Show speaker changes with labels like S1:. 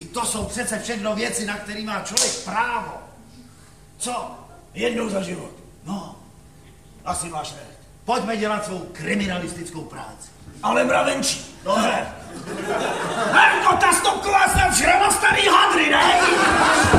S1: To jsou přece všechno věci, na který má člověk právo. Co? Jednou za život. No, asi máš red. Pojďme dělat svou kriminalistickou práci.
S2: Ale mravenčí.
S1: No ne.